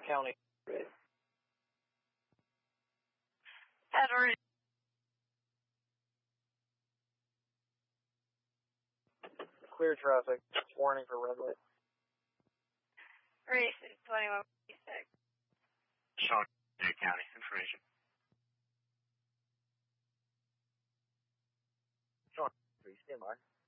County. Right. Edward. Clear traffic. Warning for red light. Race 2156. Sean, County. Information. Sean, 3, stand by.